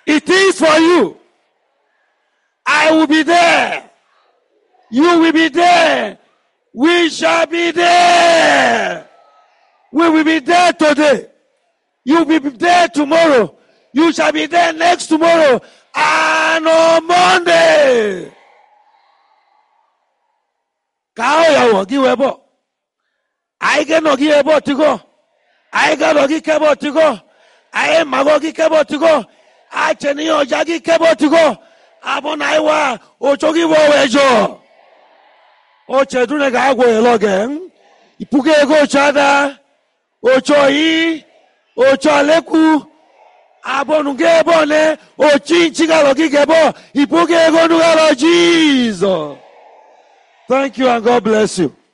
It is for you. I will be there. You will be there. We shall be there. We will be there today. You will be there tomorrow. You shall be there next tomorrow. And on Monday. Kao ya wo gi webo. I get no gi ebo to go. I got no gi kebo to go. I am mago gi kebo to go. I cheni o jagi kebo to go. Abon aiwa o chogi wo wejo. O chedune ga agwo elogen. Ipuge ego chada. O choi. O chaleku. Abon gebo ne. O chinchiga logi gebo. Ipuge ego nugalo Jesus. Thank you and God bless you.